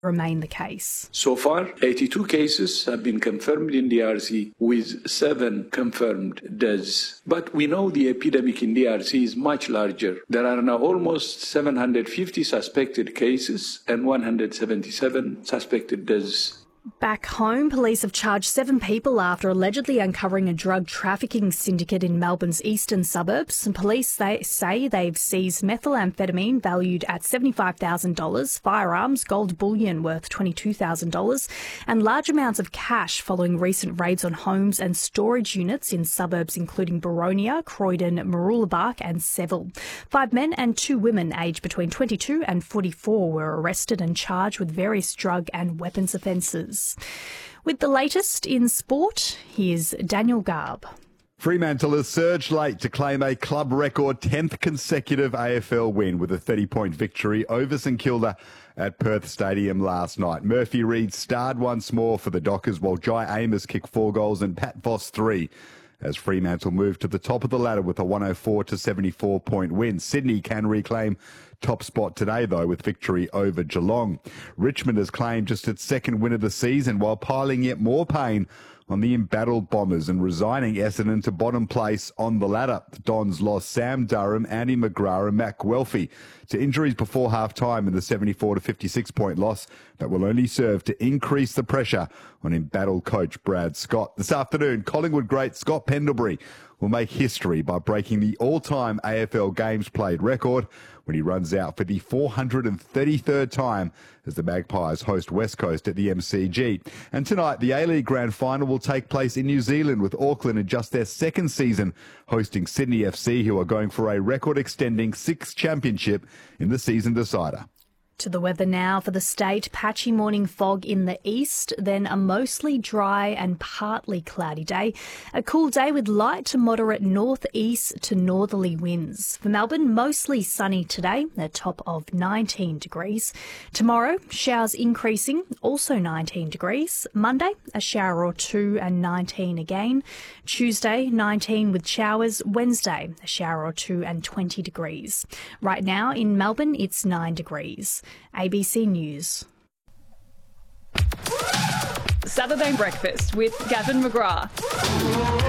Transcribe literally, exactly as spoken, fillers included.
remain the case. So far, eighty-two cases have been confirmed in D R C, with seven confirmed deaths. But we know the epidemic in D R C is much larger. There are now almost seven hundred fifty suspected cases and one hundred seventy-seven suspected deaths. Back home, police have charged seven people after allegedly uncovering a drug trafficking syndicate in Melbourne's eastern suburbs. And police they say they've seized methamphetamine valued at seventy-five thousand dollars, firearms, gold bullion worth twenty-two thousand dollars, and large amounts of cash following recent raids on homes and storage units in suburbs including Boronia, Croydon, Mooroolbark and Seville. Five men and two women aged between twenty-two and forty-four were arrested and charged with various drug and weapons offences. With the latest in sport, here's Daniel Garb. Fremantle has surged late to claim a club record tenth consecutive A F L win with a thirty-point victory over St Kilda at Perth Stadium last night. Murphy Reid starred once more for the Dockers, while Jai Amos kicked four goals and Pat Voss three, as Fremantle moved to the top of the ladder with a one oh four to seventy-four point win. Sydney can reclaim top spot today, though, with victory over Geelong. Richmond has claimed just its second win of the season, while piling yet more pain on the embattled Bombers and resigning Essendon to bottom place on the ladder. The Dons lost Sam Durham, Andy McGrath and Matt Guelphy to injuries before half-time in the seventy-four to fifty-six point loss that will only serve to increase the pressure on embattled coach Brad Scott. This afternoon, Collingwood great Scott Pendlebury will make history by breaking the all-time A F L games played record when he runs out for the four hundred thirty-third time as the Magpies host West Coast at the M C G. And tonight, the A-League Grand Final will take place in New Zealand, with Auckland in just their second season hosting Sydney F C, who are going for a record-extending sixth championship in the season decider. To the weather now for the state. Patchy morning fog in the east, then a mostly dry and partly cloudy day. A cool day with light to moderate northeast to northerly winds. For Melbourne, mostly sunny today, a top of nineteen degrees. Tomorrow, showers increasing, also nineteen degrees. Monday, a shower or two and nineteen again. Tuesday, nineteen with showers. Wednesday, a shower or two and twenty degrees. Right now in Melbourne, it's nine degrees. A B C News. Saturday Breakfast with Gavin McGrath.